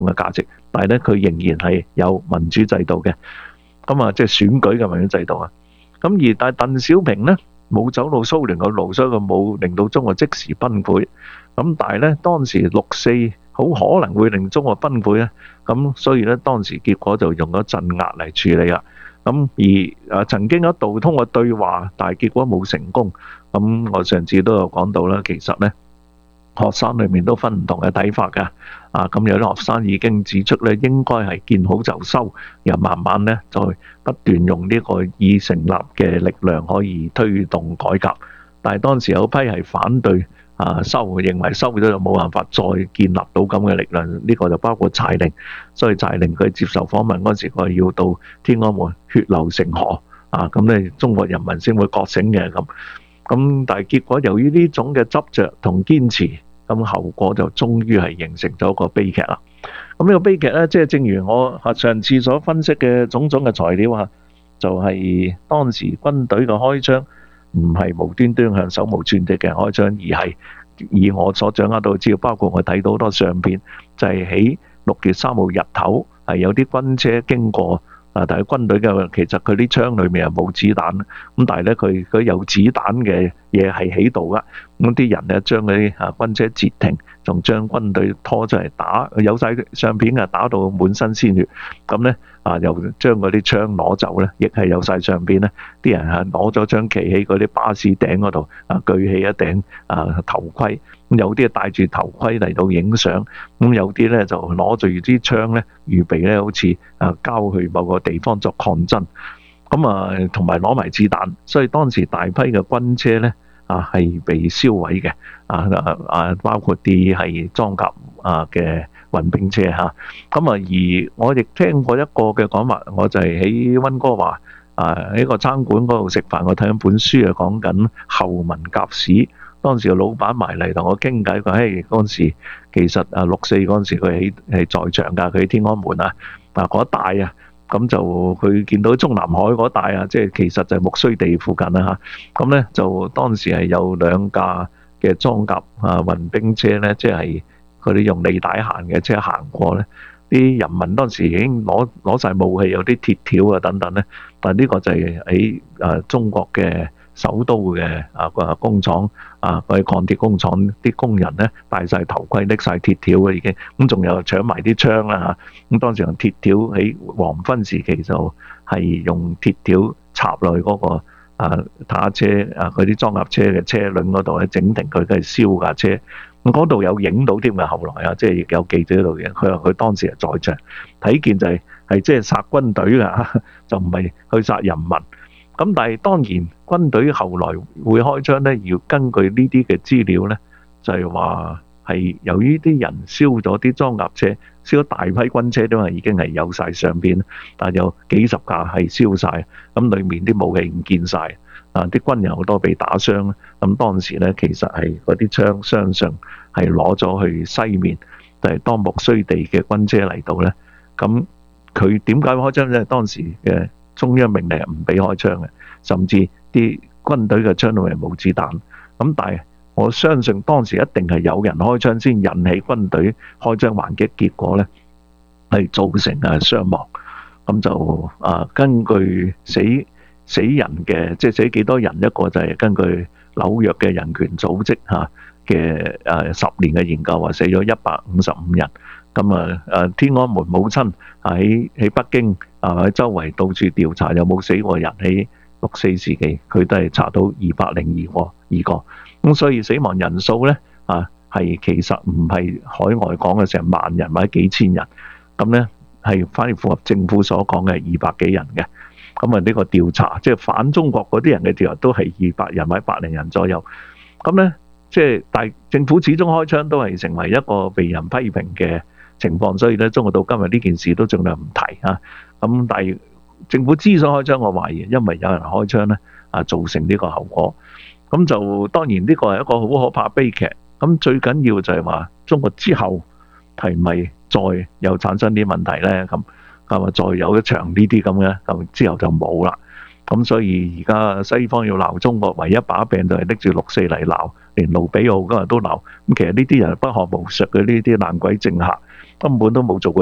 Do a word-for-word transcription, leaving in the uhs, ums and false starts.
嘅價值，但係咧佢仍然係有民主制度嘅，咁啊即係選舉嘅民主制度啊。咁而但係鄧小平咧冇走到蘇聯嘅路，所以佢冇令到中國即時崩潰。咁但係咧當時六四好可能會令中國崩潰咧，咁所以咧當時結果就用咗鎮壓嚟處理啦。咁而啊曾經一度通過對話，但係結果冇成功。咁我上次都有講到啦，其實咧學生裏面都分唔同嘅睇法㗎。啊咁有啲學生已經指出咧，應該係見好就收，又慢慢咧再不斷用呢個已成立嘅力量可以推動改革。但係當時有批係反對啊收，認為收咗就冇辦法再建立到咁嘅力量。呢個就包括柴玲，所以柴玲佢接受訪問嗰時，佢要到天安門血流成河啊，咁咧中國人民先會覺醒嘅咁。咁但係結果由於呢種嘅執着同堅持，咁後果就終於係形成咗個悲劇啦。咁呢個悲劇咧，即係正如我上次所分析嘅種種嘅材料啊，就係當時軍隊嘅開槍唔係無端端向手無寸鐵嘅開槍，而係以我所掌握到嘅資料，包括我睇到好多相片，就係喺六月三號日頭係有啲軍車經過。啊！但係軍隊嘅其實佢啲槍裏面係冇子彈，咁但係咧佢佢有子彈嘅嘢係喺度噶，咁啲人咧將嗰啲啊軍車截停，仲將軍隊拖出嚟打，有晒相片啊，打到滿身鮮血，咁咧啊又將嗰啲槍攞走咧，亦係有晒相片咧，啲人係攞咗槍企喺嗰啲巴士頂嗰度啊，舉起一頂啊頭盔。有啲係戴住頭盔嚟到影相，咁有啲咧就攞住啲槍咧，預備咧好似啊交去某個地方作抗爭，咁啊同埋攞埋子彈，所以當時大批嘅軍車咧啊係被燒毀嘅，啊啊啊包括啲係裝甲啊嘅運兵車嚇，咁啊而我亦聽過一個嘅講法，我就係喺溫哥華啊喺個餐館嗰度食飯，我睇緊本書啊講緊後文革史。當時個老闆埋嚟同我傾偈，佢嘿嗰陣時其實啊六四嗰陣時佢喺係在場㗎，佢喺天安門啊嗱嗰一帶啊，咁就佢見到中南海嗰一帶啊，即係其實就係木樨地附近啦嚇。咁咧就當時係有兩架嘅裝甲啊運兵車咧，即係佢哋用履帶行嘅車行過咧，啲人民當時已經攞攞曬武器，有啲鐵條啊等等咧。但係呢個就係喺啊中國嘅首都嘅啊個工廠啊，嗰啲鋼鐵工廠啲工人咧戴晒頭盔，拎晒鐵條嘅已經，咁仲有搶埋啲槍啦嚇。咁當時用鐵條喺黃昏時期就係用鐵條插落去嗰個啊坦克車啊嗰啲裝甲車嘅車輪嗰度咧，整停佢，跟住燒架車。咁嗰度有影到添嘅，後來啊，即係亦有記者喺度嘅。佢話佢當時係在場睇見就係係即係殺軍隊㗎，就唔係去殺人民。咁但係當然軍隊後來會開槍咧，要根據呢啲嘅資料咧，就係話係由於啲人燒咗啲裝甲車，燒咗大批軍車，因為已經係有晒相片，但係有幾十架係燒晒，咁裡面啲武器唔見晒，啊啲軍人好多被打傷。咁當時咧其實係嗰啲槍相信係攞咗去西面，但係當木樨地嘅軍車嚟到咧，咁佢點解開槍咧？當時嘅中央命令係唔俾開槍嘅，甚至啲軍隊嘅槍裏面冇子彈。咁但係我相信當時一定係有人開槍先引起軍隊開槍還擊，結果咧係造成啊傷亡。咁就啊根據死死人嘅即係死幾多人，一個就係根據紐約嘅人權組織嚇嘅誒十年嘅研究話死咗一百五十五人。咁啊誒天安門母親喺喺北京啊喺周圍到處調查有冇死過人，喺六四時期佢都係查到二百零二個二個。咁所以死亡人數咧啊係其實唔係海外講嘅成萬人或者幾千人，咁咧係反而符合政府所講嘅二百幾人嘅。咁啊呢個調查即係反中國嗰啲人嘅調查都係二百人或者百零人左右。咁咧即係但係政府始終開槍都係成為一個被人批評嘅情況，所以咧中國到今日呢件事都盡量唔提啊。咁但係政府之所以開槍，我懷疑因為有人開槍咧啊，造成呢個後果。咁就當然呢個係一個好可怕悲劇。咁最緊要就係話中國之後係咪再有產生啲問題咧？咁咁啊再有一場呢啲咁嘅，咁之後就冇啦。咁所以而家西方要鬧中國，唯一把柄就係拎住六四嚟鬧，連盧比奧今日都鬧。咁其實呢啲人不學無術嘅呢啲爛鬼政客。 根本都冇做過。